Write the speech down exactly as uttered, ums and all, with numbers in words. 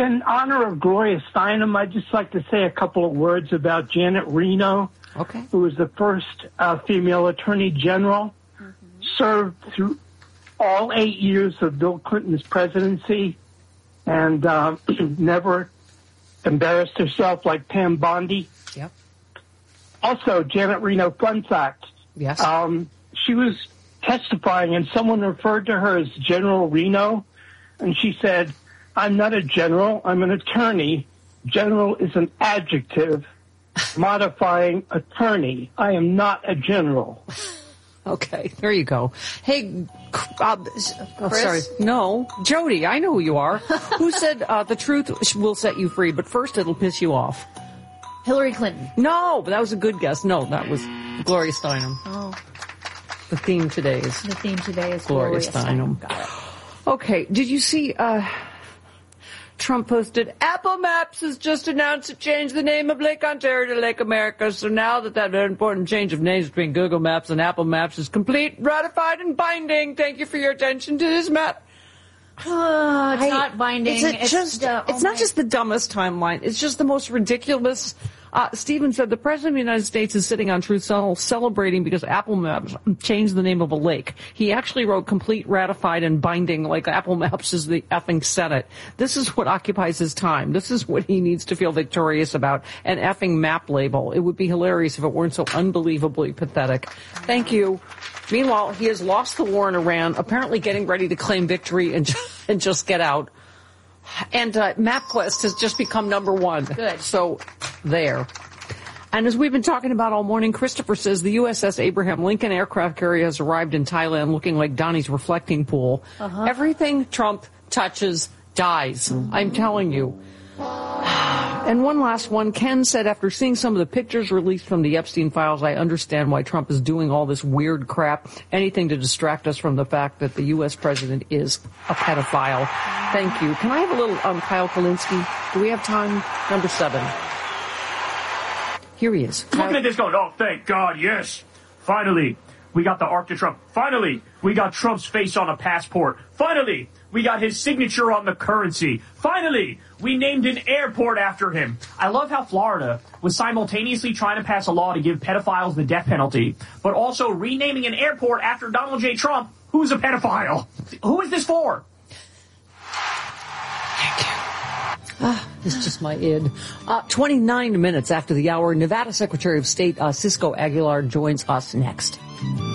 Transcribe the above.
in honor of Gloria Steinem, I'd just like to say a couple of words about Janet Reno, okay. who was the first uh, female attorney general, mm-hmm. served through all eight years of Bill Clinton's presidency, and uh, never embarrassed herself like Pam Bondi. Yep. Also, Janet Reno, fun fact. Yes. Um, she was testifying, and someone referred to her as General Reno, and she said, I'm not a general, I'm an attorney. General is an adjective modifying attorney. I am not a general. Okay, there you go. Hey, uh, oh, sorry. No, Jody, I know who you are. Who said uh, the truth will set you free, but first it'll piss you off? Hillary Clinton. No, but that was a good guess. No, that was Gloria Steinem. Oh. The theme today is... The theme today is Gloria, Gloria Steinem. Steinem. Got it. Okay, did you see... Uh, Trump posted, Apple Maps has just announced to change the name of Lake Ontario to Lake America. So now that that very important change of names between Google Maps and Apple Maps is complete, ratified, and binding. Thank you for your attention to this map. Uh, it's I, not binding. Is it it's just, uh, it's oh not my. just the dumbest timeline. It's just the most ridiculous. Uh, Stephen said the President of the United States is sitting on Truth Social celebrating because Apple Maps changed the name of a lake. He actually wrote complete, ratified, and binding like Apple Maps is the effing Senate. This is what occupies his time. This is what he needs to feel victorious about. An effing map label. It would be hilarious if it weren't so unbelievably pathetic. Thank you. Meanwhile, he has lost the war in Iran, apparently getting ready to claim victory and, and just get out. And uh, MapQuest has just become number one. Good. So, there. And as we've been talking about all morning, Christopher says the U S S Abraham Lincoln aircraft carrier has arrived in Thailand looking like Donnie's reflecting pool. Uh-huh. Everything Trump touches dies. Mm-hmm. I'm telling you. And one last one. Ken said, after seeing some of the pictures released from the Epstein files, I understand why Trump is doing all this weird crap, anything to distract us from the fact that the U S president is a pedophile. Thank you. Can I have a little um, Kyle Kalinske? Do we have time? Number seven. Here he is. Looking at this going, oh, thank God, yes. Finally, we got the Arc to Trump. Finally, we got Trump's face on a passport. Finally, we got his signature on the currency. Finally, we named an airport after him. I love how Florida was simultaneously trying to pass a law to give pedophiles the death penalty, but also renaming an airport after Donald J. Trump, who's a pedophile. Who is this for? Thank you. Ah, this is just my id. Uh, twenty-nine minutes after the hour, Nevada Secretary of State uh, Cisco Aguilar joins us next.